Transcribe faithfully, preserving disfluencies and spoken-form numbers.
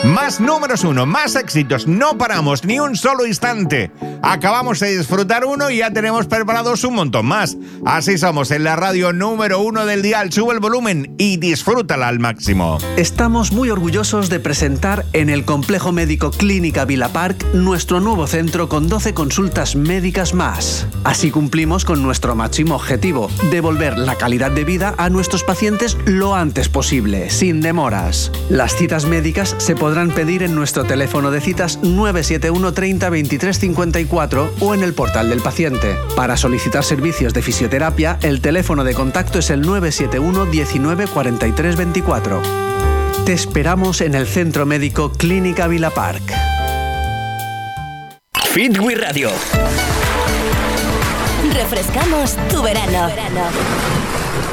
Más números uno, más éxitos, no paramos ni un solo instante. Acabamos de disfrutar uno y ya tenemos preparados un montón más. Así somos en la radio número uno del dial. Sube el volumen y disfrútala al máximo. Estamos muy orgullosos de presentar en el Complejo Médico Clínica Villa Park nuestro nuevo centro con doce consultas médicas más. Así cumplimos con nuestro máximo objetivo, devolver la calidad de vida a nuestros pacientes lo antes posible, sin demoras. Las citas médicas se podrán pedir en nuestro teléfono de citas nueve siete uno treinta veintitrés cincuenta y cuatro o en el portal del paciente. Para solicitar servicios de fisioterapia, el teléfono de contacto es el nueve siete uno diecinueve cuarenta y tres veinticuatro. Te esperamos en el Centro Médico Clínica Villa Park. Fit We Radio. Refrescamos tu verano. verano.